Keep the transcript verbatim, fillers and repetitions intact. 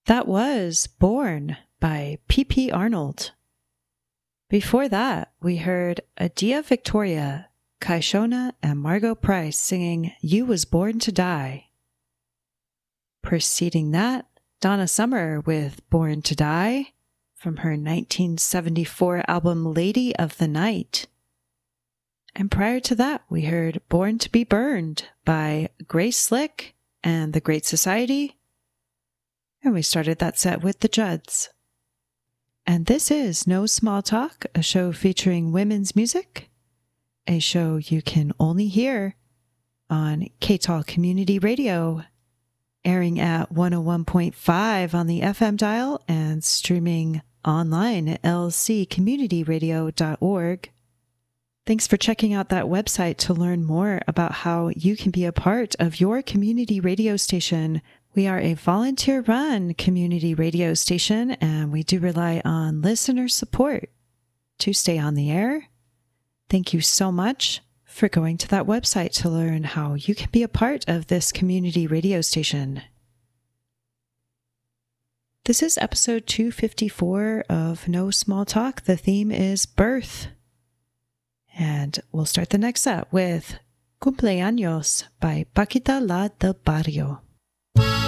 That was Born by P P Arnold. Before that, we heard Adia Victoria, Kaishona, and Margot Price singing You Was Born to Die. Preceding that, Donna Summer with Born to Die from her nineteen seventy-four album Lady of the Night. And prior to that, we heard Born to be Burned by Grace Slick and The Great Society. And we started that set with the Judds. And this is No Small Talk, a show featuring women's music, a show you can only hear on K T A L Community Radio, airing at one oh one point five on the F M dial and streaming online at l c community radio dot org. Thanks for checking out that website to learn more about how you can be a part of your community radio station. We are a volunteer-run community radio station, and we do rely on listener support to stay on the air. Thank you so much for going to that website to learn how you can be a part of this community radio station. This is episode two fifty-four of No Small Talk. The theme is birth. And we'll start the next set with Cumpleaños by Paquita La del Barrio.